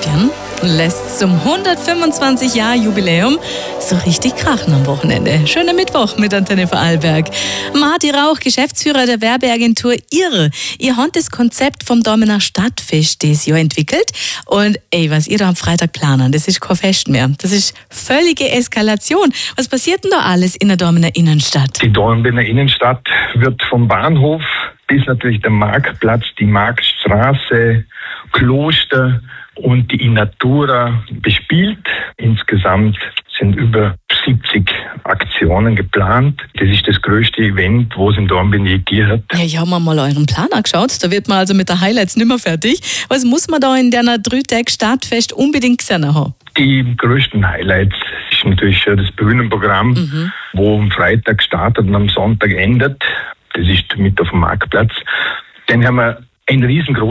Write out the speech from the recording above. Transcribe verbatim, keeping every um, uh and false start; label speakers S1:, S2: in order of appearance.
S1: Champion lässt zum hundertfünfundzwanzig Jahr Jubiläum so richtig krachen am Wochenende. Schöner Mittwoch mit Antenne Vorarlberg. Martin Rauch, Geschäftsführer der Werbeagentur Irr. Ihr habt das Konzept vom Dormener Stadtfest dieses Jahr entwickelt. Und ey, was ihr da am Freitag planen, das ist kein Fest mehr. Das ist völlige Eskalation. Was passiert denn da alles in der Dormener Innenstadt?
S2: Die Dormener Innenstadt wird vom Bahnhof bis natürlich der Marktplatz, die Marktstraße, Kloster und die Innatura bespielt. Insgesamt sind über siebzig Aktionen geplant. Das ist das größte Event, wo es in Dornbirn je gegeben hat.
S1: Ja, ich habe mir mal euren Plan angeschaut. Da wird man also mit der Highlights nicht mehr fertig. Was muss man da in der drei Tage Stadtfest unbedingt gesehen haben?
S2: Die größten Highlights ist natürlich schon das Bühnenprogramm, mhm. wo am Freitag startet und am Sonntag endet. Das ist mit auf dem Marktplatz. Dann haben wir ein riesengroßes